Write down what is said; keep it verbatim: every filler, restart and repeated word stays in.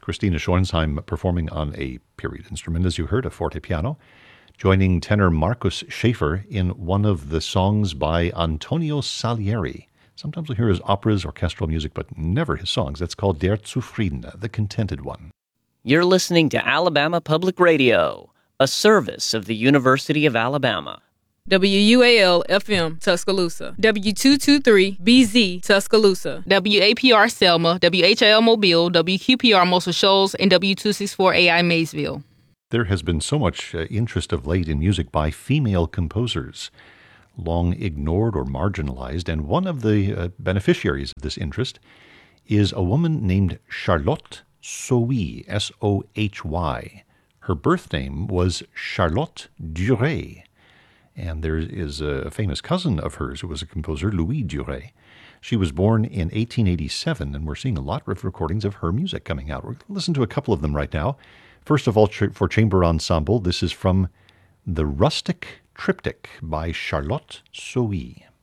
Christina Schornsheim performing on a period instrument, as you heard, a forte piano, joining tenor Markus Schaefer in one of the songs by Antonio Salieri. Sometimes we hear his operas, orchestral music, but never his songs. That's called Der Zufriedene, the Contented One. You're listening to Alabama Public Radio, a service of the University of Alabama. W U A L F M Tuscaloosa, W two twenty-three B Z Tuscaloosa, W A P R Selma, W H I L Mobile, W Q P R Muscle Shoals, and W two sixty-four A I Maysville. There has been so much uh, interest of late in music by female composers, long ignored or marginalized, and one of the uh, beneficiaries of this interest is a woman named Charlotte Sohy, S O H Y. Her birth name was Charlotte Duret, and there is a famous cousin of hers who was a composer, Louis Duret. She was born in eighteen eighty-seven, and we're seeing a lot of recordings of her music coming out. We're going to listen to a couple of them right now. First of all, for chamber ensemble, this is from The Rustic Triptych by Charlotte Sohy.